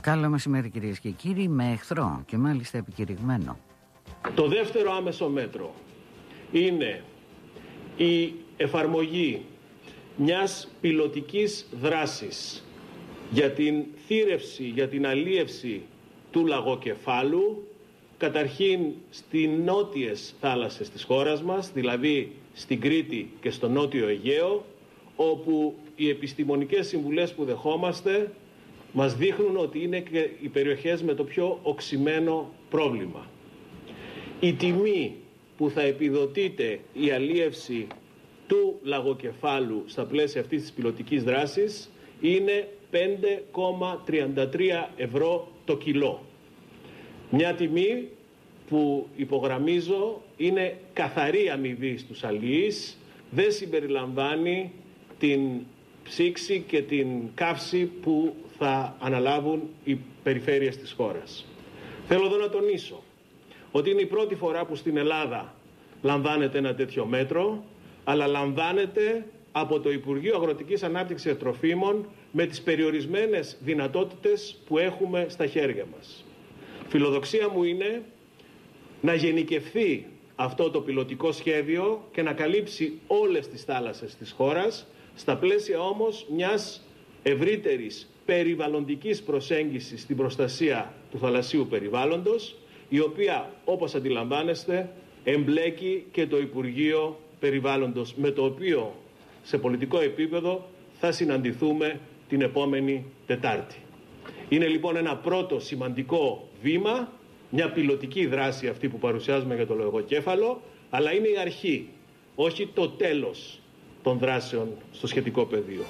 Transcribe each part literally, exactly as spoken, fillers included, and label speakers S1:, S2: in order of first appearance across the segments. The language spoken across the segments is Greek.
S1: Καλό μεσημέρι κυρίες και κύριοι, με εχθρό και μάλιστα επικηρυγμένο.
S2: Το δεύτερο άμεσο μέτρο είναι η εφαρμογή μιας πιλωτικής δράσης για την θύρευση, για την αλίευση του λαγοκεφάλου, καταρχήν στις νότιες θάλασσες της χώρας μας, δηλαδή στην Κρήτη και στο Νότιο Αιγαίο, όπου οι επιστημονικές συμβουλές που δεχόμαστε μας δείχνουν ότι είναι και οι περιοχές με το πιο οξυμένο πρόβλημα. Η τιμή που θα επιδοτείται η αλίευση του λαγοκεφάλου στα πλαίσια αυτής της πιλωτικής δράσης είναι πέντε κόμμα τριάντα τρία ευρώ το κιλό. Μια τιμή που, υπογραμμίζω, είναι καθαρή αμοιβή στους αλιείς, δεν συμπεριλαμβάνει την ψήξη και την καύση που θα αναλάβουν οι περιφέρειες της χώρας. Θέλω εδώ να τονίσω ότι είναι η πρώτη φορά που στην Ελλάδα λαμβάνεται ένα τέτοιο μέτρο, αλλά λαμβάνεται από το Υπουργείο Αγροτικής Ανάπτυξης και Τροφίμων με τις περιορισμένες δυνατότητες που έχουμε στα χέρια μας. Φιλοδοξία μου είναι να γενικευθεί αυτό το πιλωτικό σχέδιο και να καλύψει όλες τις θάλασσες της χώρας, στα πλαίσια όμως μιας ευρύτερης περιβαλλοντικής προσέγγισης στην προστασία του θαλασσίου περιβάλλοντος, η οποία, όπως αντιλαμβάνεστε, εμπλέκει και το Υπουργείο Περιβάλλοντος, με το οποίο σε πολιτικό επίπεδο θα συναντηθούμε την επόμενη Τετάρτη. Είναι λοιπόν ένα πρώτο σημαντικό βήμα, μια πιλωτική δράση αυτή που παρουσιάζουμε για το λογοκέφαλο, αλλά είναι η αρχή, όχι το τέλος των δράσεων στο σχετικό πεδίο.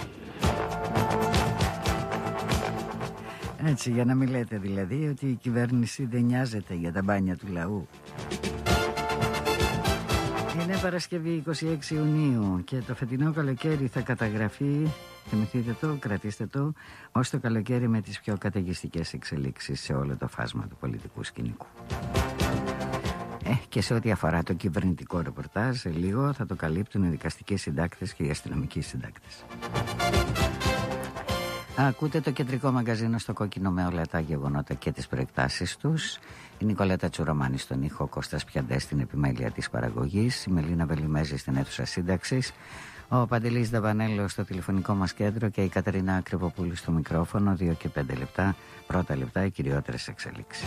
S1: Έτσι, για να μην λέτε δηλαδή ότι η κυβέρνηση δεν νοιάζεται για τα μπάνια του λαού. Είναι Παρασκευή εικοστή έκτη Ιουνίου και το φετινό καλοκαίρι θα καταγραφεί, θυμηθείτε το, κρατήστε το, ως το καλοκαίρι με τις πιο καταιγιστικές εξελίξεις σε όλο το φάσμα του πολιτικού σκηνικού. Ε, και σε ό,τι αφορά το κυβερνητικό ρεπορτάζ, σε λίγο θα το καλύπτουν οι δικαστικοί συντάκτες και οι αστυνομικοί συντάκτες. Ακούτε το κεντρικό μαγκαζίνο στο κόκκινο με όλα τα γεγονότα και τις προεκτάσεις τους. Η Νικολέτα Τσουρομάνη στον ήχο, Κώστας Πιαντές στην επιμέλεια της παραγωγής, η Μελίνα Βελιμέζη στην αίθουσα σύνταξης, ο Παντελής Δαβανέλος στο τηλεφωνικό μας κέντρο και η Κατερίνα Ακριβοπούλου στο μικρόφωνο. Δύο και πέντε λεπτά, πρώτα λεπτά, οι κυριότερες εξελίξεις.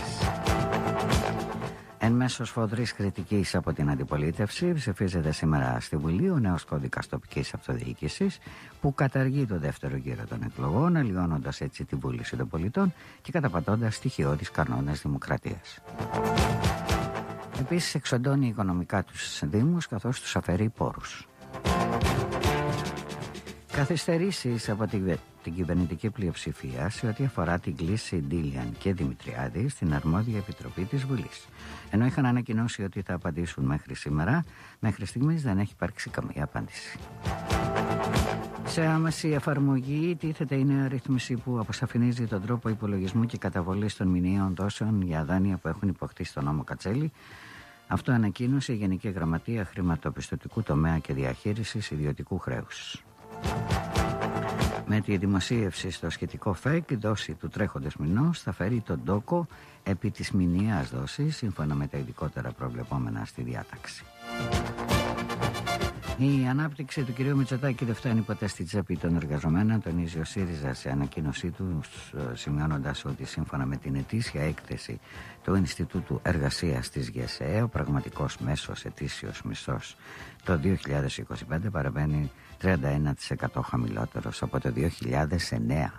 S1: Εν μέσω σφοδρής κριτικής από την αντιπολίτευση, ψηφίζεται σήμερα στη Βουλή ο νέος κώδικας τοπικής αυτοδιοίκησης που καταργεί το δεύτερο γύρο των εκλογών, αλλοιώνοντας έτσι τη βούληση των πολιτών και καταπατώντας στοιχειώδεις κανόνες δημοκρατίας. Επίσης εξοντώνει οικονομικά τους δήμους καθώς τους αφαιρεί πόρους. Καθυστερήσεις από την, την κυβερνητική πλειοψηφία σε ό,τι αφορά την κλίση Ντίλιαν και Δημητριάδη στην αρμόδια επιτροπή της Βουλής. Ενώ είχαν ανακοινώσει ότι θα απαντήσουν μέχρι σήμερα, μέχρι στιγμής δεν έχει υπάρξει καμία απάντηση. Σε άμεση εφαρμογή τίθεται η νέα ρύθμιση που αποσαφηνίζει τον τρόπο υπολογισμού και καταβολής των μηνιαίων δόσεων για δάνεια που έχουν υποκτήσει στον νόμο Κατσέλη. Αυτό ανακοίνωσε η Γενική Γραμματεία Χρηματοπιστωτικού Τομέα και Διαχείρισης Ιδιωτικού Χρέους. Με τη δημοσίευση στο σχετικό ΦΕΚ, η δόση του τρέχοντος μηνός θα φέρει τον τόκο επί της μηνιαίας δόσης, σύμφωνα με τα ειδικότερα προβλεπόμενα στη διάταξη. Η ανάπτυξη του κ. Μητσοτάκη δεν φτάνει ποτέ στη τσέπη των εργαζομένων, τονίζει ο ΣΥΡΙΖΑ σε ανακοίνωσή του, σημειώνοντας ότι σύμφωνα με την ετήσια έκθεση του Ινστιτούτου Εργασίας της ΓΕΣΕΕ, ο πραγματικός μέσος ετήσιος μισθός το δύο χιλιάδες είκοσι πέντε παραμένει τριάντα ένα τοις εκατό χαμηλότερος από το δύο χιλιάδες εννέα.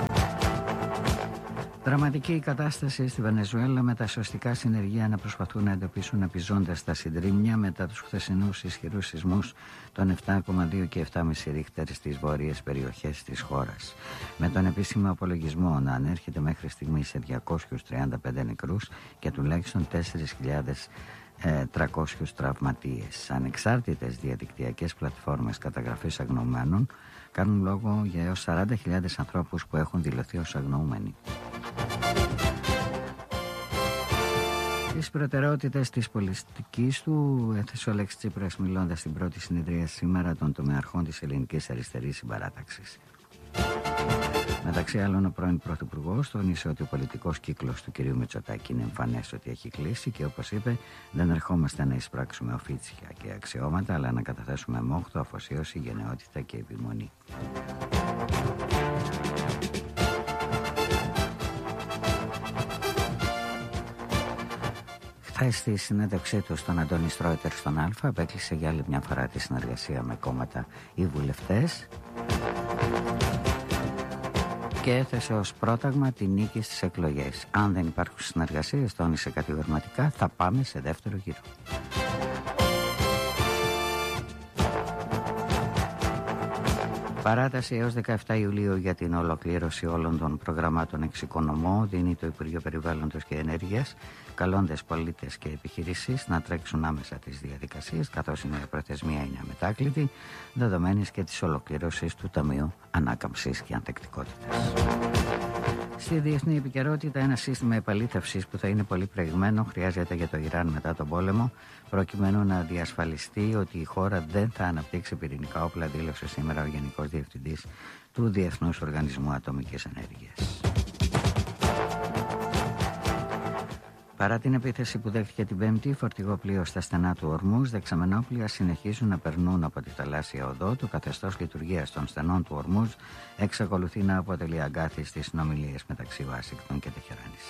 S1: Δραματική η κατάσταση στη Βενεζουέλα, με τα σωστικά συνεργεία να προσπαθούν να εντοπίσουν επιζώντας τα συντρίμμια μετά τους χθεσινούς ισχυρούς σεισμούς των επτά κόμμα δύο και επτά κόμμα πέντε ρίχτερ στις βόρειες περιοχές της χώρας. Με τον επίσημο απολογισμό να ανέρχεται μέχρι στιγμή σε διακόσιους τριάντα πέντε νεκρούς και τουλάχιστον τέσσερις χιλιάδες τριακόσιους τραυματίες. Ανεξάρτητες διαδικτυακές πλατφόρμες καταγραφής αγνοωμένων κάνουν λόγο για έως σαράντα χιλιάδες ανθρώπους που έχουν δηλωθεί ως αγνοούμενοι. Τις προτεραιότητες της πολιτικής του έθεσε ο Αλέξης Τσίπρας μιλώντας στην πρώτη συνεδρία σήμερα των τομεαρχών της Ελληνικής Αριστερής Συμπαράταξης. Μεταξύ άλλων, ο πρώην Πρωθυπουργός τόνισε ότι ο πολιτικός κύκλος του κ. Μητσοτάκη είναι εμφανές ότι έχει κλείσει και, όπως είπε, δεν ερχόμαστε να εισπράξουμε οφίτσια και αξιώματα, αλλά να καταθέσουμε μόχθο, αφοσίωση, γενναιότητα και επιμονή. Χθες στη συνέντευξή του στον Αντώνη Στρόιτερ στον Α, απέκλεισε για άλλη μια φορά τη συνεργασία με κόμματα ή βουλευτές και έθεσε ως πρόταγμα τη νίκη στις εκλογές. Αν δεν υπάρχουν συνεργασίες, τόνισε κατηγορηματικά, θα πάμε σε δεύτερο γύρο. Παράταση έως δεκαεφτά Ιουλίου για την ολοκλήρωση όλων των προγραμμάτων εξοικονομώ δίνει το Υπουργείο Περιβάλλοντος και Ενέργειας, καλώντας πολίτες και επιχειρήσεις να τρέξουν άμεσα τις διαδικασίες, καθώς η προθεσμία είναι αμετάκλητη, δεδομένης και της ολοκλήρωσης του Ταμείου Ανάκαμψης και Ανθεκτικότητας. Στη διεθνή επικαιρότητα, ένα σύστημα επαλήθευσης που θα είναι πολύ προηγμένο χρειάζεται για το Ιράν μετά τον πόλεμο, προκειμένου να διασφαλιστεί ότι η χώρα δεν θα αναπτύξει πυρηνικά όπλα, δήλωσε σήμερα ο Γενικός Διευθυντής του Διεθνούς Οργανισμού Ατομικής Ενέργειας. Παρά την επίθεση που δέχτηκε την Πέμπτη, φορτηγό πλοίο στα στενά του Ορμούζ, δεξαμενόπλοια συνεχίζουν να περνούν από τη θαλάσσια οδό. Το καθεστώς λειτουργίας των στενών του Ορμούζ εξακολουθεί να αποτελεί αγκάθι στις συνομιλίες μεταξύ Ουάσιγκτον και Τεχεράνης.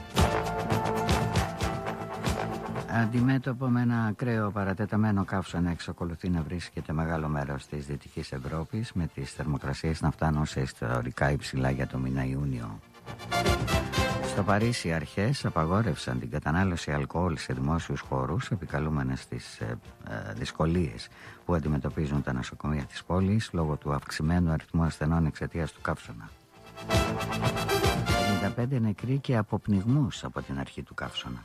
S1: Αντιμέτωπο με ένα ακραίο παρατεταμένο καύσωνα, εξακολουθεί να βρίσκεται μεγάλο μέρος της Δυτικής Ευρώπης, με τις θερμοκρασίες να φτάνουν σε ιστορικά υψηλά για το μήνα Ιούνιο. Στο Παρίσι, οι αρχές απαγόρευσαν την κατανάλωση αλκοόλ σε δημόσιους χώρους, επικαλούμενες τις ε, ε, δυσκολίες που αντιμετωπίζουν τα νοσοκομεία της πόλης λόγω του αυξημένου αριθμού ασθενών εξαιτίας του καύσωνα. πενήντα πέντε νεκροί και από πνιγμούς από την αρχή του καύσωνα.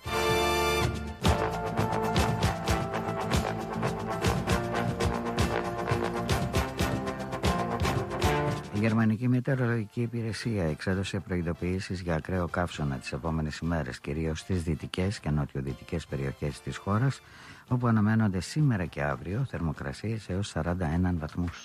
S1: Η Γερμανική Μετεωρολογική Υπηρεσία εξέδωσε προειδοποιήσεις για ακραίο καύσωνα τις επόμενες ημέρες, κυρίως στις δυτικές και νοτιοδυτικές περιοχές της χώρας, όπου αναμένονται σήμερα και αύριο θερμοκρασίες έως σαράντα ένα βαθμούς.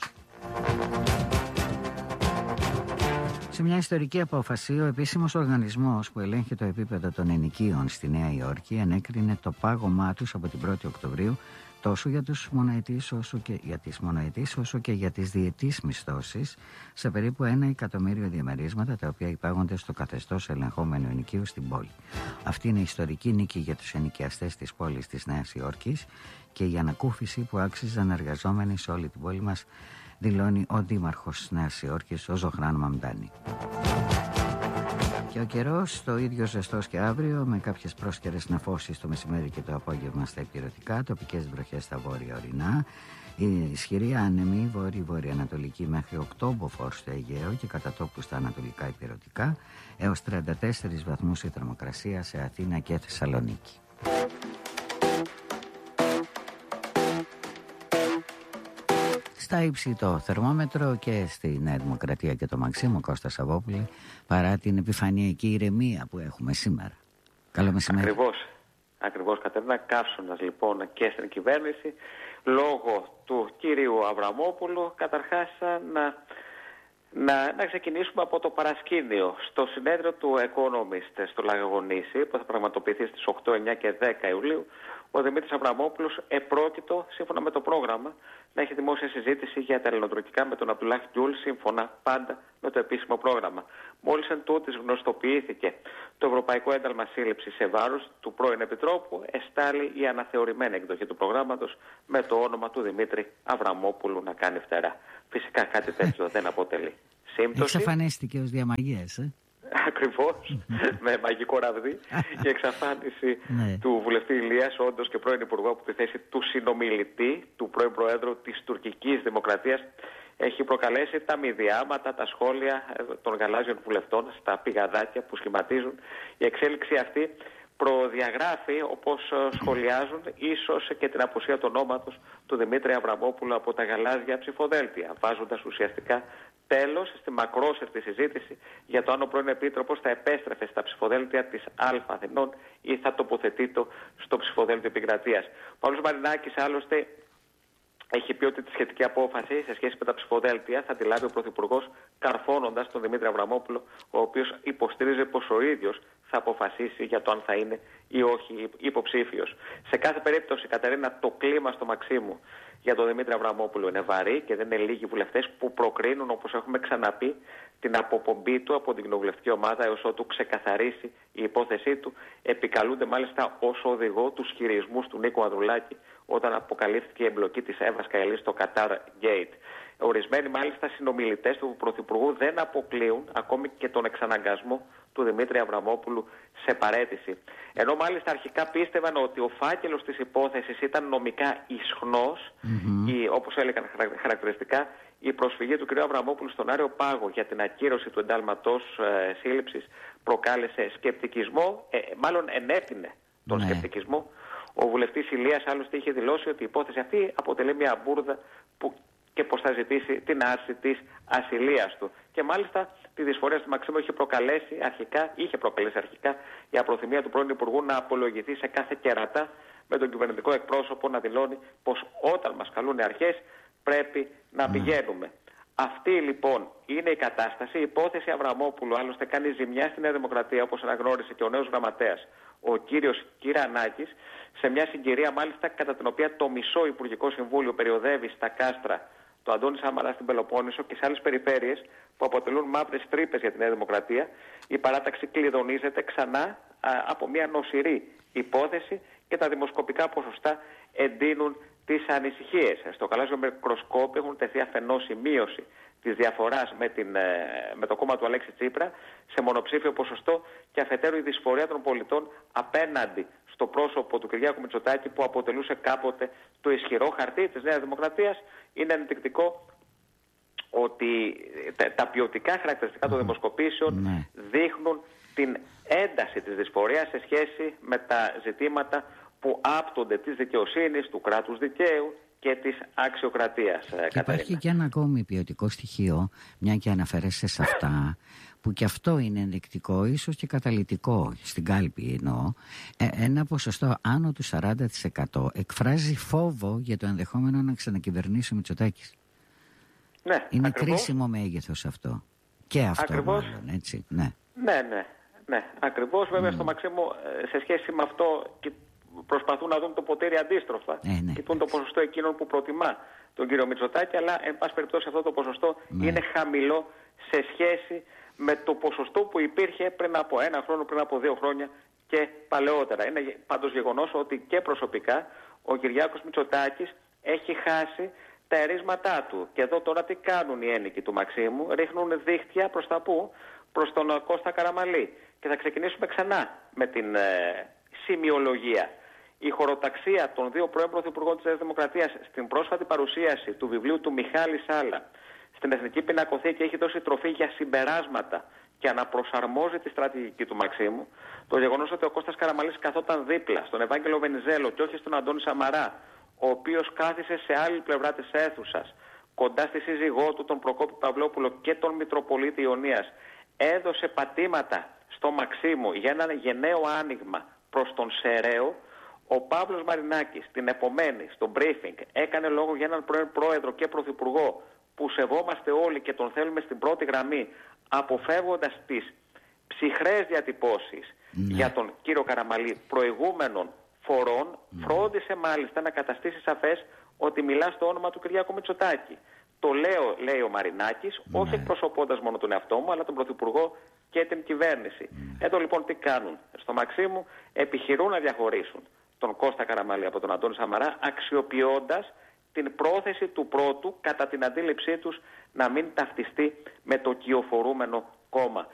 S1: Σε μια ιστορική απόφαση, ο επίσημος οργανισμός που ελέγχει το επίπεδο των ενοικίων στη Νέα Υόρκη ανέκρινε το πάγωμά τους από την πρώτη Οκτωβρίου τόσο για, τους μονοετής, όσο και, για τις μονοετής όσο και για τις διετής μισθώσεις σε περίπου ένα εκατομμύριο διαμερίσματα, τα οποία υπάγονται στο καθεστώς ελεγχόμενου ενοικίου στην πόλη. Αυτή είναι η ιστορική νίκη για τους ενοικιαστές της πόλης της Νέας Υόρκης και η ανακούφιση που άξιζαν εργαζόμενοι σε όλη την πόλη μας, δηλώνει ο δήμαρχος της Νέας Υόρκης, ο Ζωχράν Μαμντάνη. Και ο καιρός το ίδιο ζεστός και αύριο, με κάποιες πρόσκαιρες νεφώσεις το μεσημέρι και το απόγευμα στα υπηρετικά, τοπικές βροχές στα βόρεια ορεινά, η ισχυρή άνεμη βόρειο-βορειοανατολική μέχρι οκτώ μποφόρ στο Αιγαίο και κατά τόπου στα ανατολικά υπηρετικά, έως τριάντα τέσσερις βαθμούς η θερμοκρασία σε Αθήνα και Θεσσαλονίκη. Στα ύψη το θερμόμετρο και στη Νέα Δημοκρατία και το Μαξίμο Κώστα Σαββόπουλη, παρά την επιφανειακή ηρεμία που έχουμε σήμερα. Καλό μεσημέρι.
S3: Ακριβώς, ακριβώς Κατερίνα, καύσωνας λοιπόν και στην κυβέρνηση λόγω του κυρίου Αβραμόπουλου. Καταρχάς να, να, να ξεκινήσουμε από το παρασκήνιο. Στο συνέδριο του Economist στο Λαγαγονήσι, που θα πραγματοποιηθεί στις οκτώ, εννιά και δέκα Ιουλίου, ο Δημήτρης Αβραμόπουλος επρόκειτο, σύμφωνα με το πρόγραμμα, να έχει δημόσια συζήτηση για τα ελληνοτουρκικά με τον Αμπτουλάχ Γκιούλ, σύμφωνα πάντα με το επίσημο πρόγραμμα. Μόλις εν τούτης γνωστοποιήθηκε το Ευρωπαϊκό Ένταλμα Σύλληψης σε βάρος του πρώην Επιτρόπου, εστάλει η αναθεωρημένη εκδοχή του προγράμματος με το όνομα του Δημήτρη Αβραμόπουλου να κάνει φτερά. Φυσικά κάτι τέτοιο δεν αποτελεί σύμπτωση.
S1: Εξαφανίστηκε ως διαμαγείας, ε?
S3: Ακριβώς, με μαγικό ραβδί. Η εξαφάνιση του βουλευτή Ηλίας, όντως και πρώην Υπουργού, από τη θέση του συνομιλητή, του πρώην Προέδρου της τουρκικής Δημοκρατίας, έχει προκαλέσει τα μηδιάματα, τα σχόλια των γαλάζιων βουλευτών στα πηγαδάκια που σχηματίζουν. Η εξέλιξη αυτή προδιαγράφει, όπως σχολιάζουν, ίσως και την απουσία του ονόματος του Δημήτρη Αβραμόπουλου από τα γαλάζια ψηφοδέλτια, βάζοντας ουσιαστικά τέλος στη μακρόσερτη συζήτηση για το αν ο πρώην Επίτροπος θα επέστρεφε στα ψηφοδέλτια της Α Αθηνών ή θα τοποθετεί το στο ψηφοδέλτιο Επικρατείας. Ο Παύλος Μαρινάκης άλλωστε έχει πει ότι τη σχετική απόφαση σε σχέση με τα ψηφοδέλτια θα τη λάβει ο Πρωθυπουργός, καρφώνοντας τον Δημήτρη Αβραμόπουλο, ο οποίος υποστήριζε πως ο ίδιος θα αποφασίσει για το αν θα είναι ή όχι υποψήφιος. Σε κάθε περίπτωση, Κατερίνα, το κλίμα στο Μαξίμου για τον Δημήτρη Αβραμόπουλο είναι βαρύ και δεν είναι λίγοι βουλευτές που προκρίνουν, όπως έχουμε ξαναπεί, την αποπομπή του από την κοινοβουλευτική ομάδα έως ότου ξεκαθαρίσει η υπόθεσή του. Επικαλούνται μάλιστα ως οδηγό τους χειρισμούς του Νίκου Ανδρουλάκη όταν αποκαλύφθηκε η εμπλοκή της Εύας Καηλής στο Qatar Gate. Ορισμένοι μάλιστα συνομιλητές του Πρωθυπουργού δεν αποκλείουν ακόμη και τον εξαναγκασμό του Δημήτρη Αβραμόπουλου σε παραίτηση. Ενώ μάλιστα αρχικά πίστευαν ότι ο φάκελος της υπόθεσης ήταν νομικά ισχνός, mm-hmm. ή όπως έλεγαν χαρακτηριστικά, η προσφυγή του κ. Αβραμόπουλου στον Άριο Πάγο για την ακύρωση του εντάλματος ε, σύλληψης προκάλεσε σκεπτικισμό, ε, μάλλον ενέπινε τον ναι. σκεπτικισμό. Ο βουλευτής Ηλίας άλλωστε είχε δηλώσει ότι η υπόθεση αυτή αποτελεί μια μπουρδα που και πως θα ζητήσει την άρση της ασυλίας του. Και μάλιστα τη δυσφορία του Μαξίμου είχε προκαλέσει αρχικά, είχε προκαλέσει αρχικά η απροθυμία του πρώην Υπουργού να απολογηθεί σε κάθε κερατά με τον κυβερνητικό εκπρόσωπο να δηλώνει πως όταν μας καλούν οι αρχές πρέπει να mm. πηγαίνουμε. Αυτή λοιπόν είναι η κατάσταση. Η υπόθεση Αβραμόπουλου άλλωστε κάνει ζημιά στη Νέα Δημοκρατία, όπως αναγνώρισε και ο νέος γραμματέας, ο κύριος Κυρανάκης, σε μια συγκυρία μάλιστα κατά την οποία το μισό Υπουργικό Συμβούλιο περιοδεύει στα κάστρα το Αντώνη Σαμαρά στην Πελοπόννησο και σε άλλες περιφέρειες που αποτελούν μαύρες τρύπες για τη Νέα Δημοκρατία. Η παράταξη κλειδονίζεται ξανά α, από μια νοσηρή υπόθεση και τα δημοσκοπικά ποσοστά εντείνουν τις ανησυχίες. Στο γαλάζιο μικροσκόπιο έχουν τεθεί αφενός η μείωση της διαφοράς με, την, με το κόμμα του Αλέξη Τσίπρα σε μονοψήφιο ποσοστό και αφετέρου η δυσφορία των πολιτών απέναντι στο πρόσωπο του Κυριάκου Μητσοτάκη που αποτελούσε κάποτε το ισχυρό χαρτί της Νέας Δημοκρατίας. Είναι ενδεικτικό ότι τα, τα ποιοτικά χαρακτηριστικά των δημοσκοπήσεων ναι. δείχνουν την ένταση της δυσφορίας σε σχέση με τα ζητήματα που άπτονται της δικαιοσύνης, του κράτους δικαίου και της αξιοκρατίας.
S1: Και υπάρχει και ένα ακόμη ποιοτικό στοιχείο, μια και αναφέρεσαι σε αυτά, που και αυτό είναι ενδεικτικό, ίσως και καταλυτικό στην κάλπη εννοώ. Ε, ένα ποσοστό άνω του σαράντα τοις εκατό εκφράζει φόβο για το ενδεχόμενο να ξανακυβερνήσει ο Μητσοτάκης.
S3: Ναι,
S1: είναι
S3: ακριβώς.
S1: Κρίσιμο μέγεθος αυτό. Και αυτό
S3: Ακριβώς.
S1: μάλλον, έτσι. Ναι,
S3: ναι, ναι. ναι. Ακριβώς, βέβαια, mm. στο Μαξίμου, σε σχέση με αυτό προσπαθούν να δουν το ποτήρι αντίστροφα. Ε, ναι. Κοιτούν το ποσοστό εκείνων που προτιμά τον κύριο Μητσοτάκη, αλλά εν πάση περιπτώσει αυτό το ποσοστό ναι. είναι χαμηλό σε σχέση με το ποσοστό που υπήρχε πριν από ένα χρόνο, πριν από δύο χρόνια και παλαιότερα. Είναι πάντως γεγονός ότι και προσωπικά ο Κυριάκος Μητσοτάκης έχει χάσει τα ερίσματά του. Και εδώ τώρα τι κάνουν οι ένικοι του Μαξίμου? Ρίχνουν δίχτυα προς τα πού? Προς τον Κώστα Καραμαλή. Και θα ξεκινήσουμε ξανά με την ε, σημειολογία. Η χωροταξία των δύο πρώην πρωθυπουργών της Νέας Δημοκρατίας στην πρόσφατη παρουσίαση του βιβλίου του Μιχάλη Σάλα στην Εθνική Πινακοθήκη έχει δώσει τροφή για συμπεράσματα και αναπροσαρμόζει τη στρατηγική του Μαξίμου. Το γεγονός ότι ο Κώστας Καραμαλής καθόταν δίπλα στον Ευάγγελο Βενιζέλο και όχι στον Αντώνη Σαμαρά, ο οποίος κάθισε σε άλλη πλευρά της αίθουσας, κοντά στη σύζυγό του, τον Προκόπη Παυλόπουλο και τον Μητροπολίτη Ιωνίας, έδωσε πατήματα στο Μαξίμου για ένα γενναίο άνοιγμα προς τον Σεραίο. Ο Παύλος Μαρινάκης την επομένη στο briefing έκανε λόγο για έναν πρώην πρόεδρο και πρωθυπουργό που σεβόμαστε όλοι και τον θέλουμε στην πρώτη γραμμή, αποφεύγοντας τις ψυχρές διατυπώσεις ναι. για τον κύριο Καραμαλή προηγούμενων φορών, ναι. φρόντισε μάλιστα να καταστήσει σαφές ότι μιλά στο όνομα του Κυριάκου Μητσοτάκη. Το λέω, λέει ο Μαρινάκης, ναι. όχι εκπροσωπώντας μόνο τον εαυτό μου, αλλά τον Πρωθυπουργό και την κυβέρνηση. Ναι. Εδώ λοιπόν τι κάνουν? Στο Μαξίμου επιχειρούν να διαχωρίσουν τον Κώστα Καραμαλή από τον Αντώνη Σαμαρά, αξιοποιώντας την πρόθεση του πρώτου, κατά την αντίληψή τους, να μην ταυτιστεί με το κυοφορούμενο κόμμα.